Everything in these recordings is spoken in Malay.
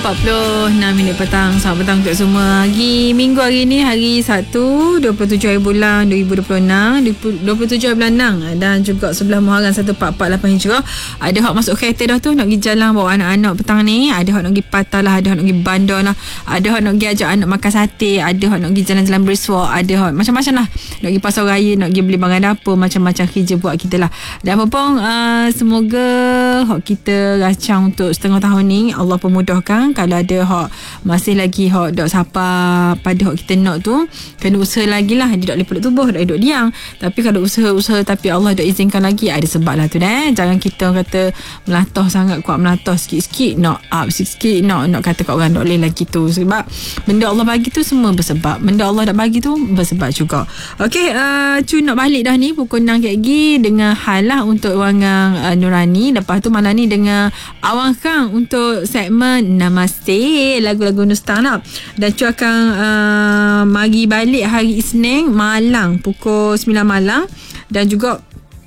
6.46 petang. Selamat petang untuk semua. Minggu hari ni, hari Sabtu 27 hari bulan 2026, 27 hari bulan 6 dan juga 11 Muharram 1448 Hijrah. Ada hak masuk kereta dah tu, nak pergi jalan bawa anak-anak petang ni. Ada hak nak pergi patah lah, ada hak nak pergi bandar lah, ada hak nak pergi ajak anak makan sate, ada hak nak pergi jalan-jalan bersua, ada hak macam-macam lah, nak pergi pasar raya, nak pergi beli barang dapur, macam-macam kerja buat kita lah. Dan apa pun, semoga hak kita rancang untuk setengah tahun ni Allah pemudahkan. Kalau ada hak masih lagi hak dok sapa pada hak kita nak tu, kena usaha lagi lah. Dia dok boleh peluk tubuh, dok duduk diam. Tapi kalau usaha tapi Allah dok izinkan lagi, ada sebab lah tu dah. Jangan kita kata melatah sangat, kuat melatah sikit-sikit, nak up sikit-sikit, nak kata kat orang dok boleh lagi tu. Sebab benda Allah bagi tu semua bersebab. Benda Allah dah bagi tu bersebab juga. Okey, cu nak balik dah ni pukul 6 lagi dengan hal lah untuk Wangang Nurani. Lepas tu malam ni dengan Awang Kang untuk segmen Namaste, lagu-lagu Nustana. Dan cu akan mari balik hari Isnin malam pukul 9 malam. Dan juga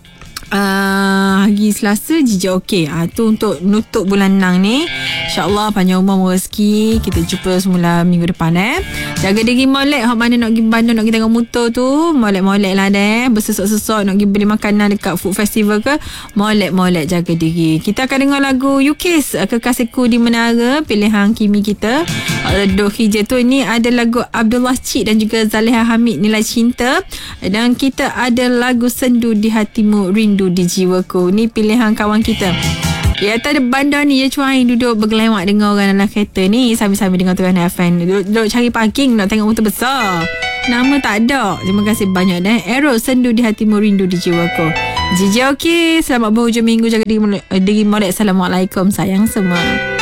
hari Selasa Jijak Okey. Tu untuk nutup bulan 6 ni. InsyaAllah panjang umur rezeki. Kita jumpa semula minggu depan. Jaga diri molek. Hak mana nak pergi bandar, nak pergi tengok motor tu, molek-molek lah bersesok-sesok nak pergi beli makanan dekat food festival ke, molek-molek, jaga diri. Kita akan dengar lagu Yukis, Kekasihku di Menara, pilihan Kimi kita. Dok hijau tu, ini ada lagu Abdullah Cik dan juga Zaliha Hamid, Nilai Cinta. Dan kita ada lagu Sendu di Hatimu, Rindu di Jiwaku. Ni pilihan kawan kita. Ya, tak ada bandar ni, ya cuai duduk bergelewak dengan orang dalam kereta ni sambil-sambil dengan Tuhan FM. Duduk cari parking, nak tengok motor besar. Nama tak ada. Terima kasih banyak dah. Errol, Sendu di Hatimu, Rindu di Jiwaku. Jijak Okey. Selamat berhujung minggu. Jaga diri molek. Assalamualaikum sayang semua.